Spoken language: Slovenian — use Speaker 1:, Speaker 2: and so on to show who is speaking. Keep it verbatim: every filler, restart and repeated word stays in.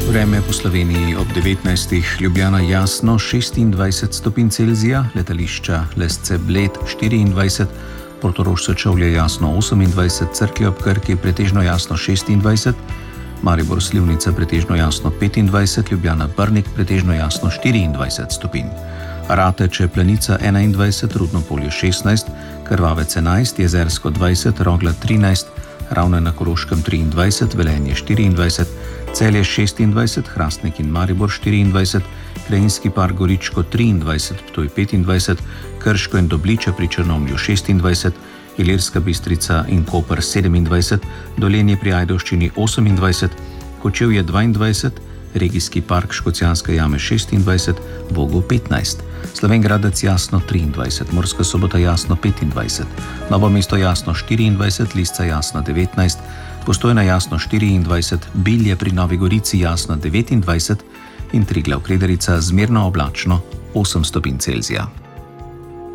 Speaker 1: Vreme po Sloveniji ob devetnajstih, Ljubljana jasno šestindvajset stopinj Celzija, letališča Lesce Bled štiriindvajset, Portorož Sečovlje jasno osemindvajset, Cerklje ob Krki pretežno jasno šestindvajset, Maribor Slivnica pretežno jasno petindvajset, Ljubljana Brnik pretežno jasno štiriindvajset stopinj. Rateče Planica enaindvajset, Rudno Polje šestnajst, Krvavec enajst, Jezersko dvajset, Rogla trinajst, Ravne na Koroškem triindvajset, Velenje štiriindvajset, Celje šestindvajset, Hrastnik in Maribor štiriindvajset, Krajinski park Goričko triindvajset, Ptuj petindvajset, Krško in Dobliče pri Črnomlju šestindvajset, Ilirska Bistrica in Koper sedemindvajset, Dolenje pri Ajdovščini osemindvajset, Kočevje dvaindvajset, Regijski park Škocjanske jame šestindvajset, Vogel petnajst, Slovenj Gradec jasno triindvajset, Murska Sobota jasno petindvajset, Novo mesto jasno štiriindvajset, Lisca jasno devetnajst, Postojna jasno štiriindvajset, Bilje pri Novi Gorici jasno devetindvajset in Triglav Krederica zmerno oblačno osem stopinj Celzija.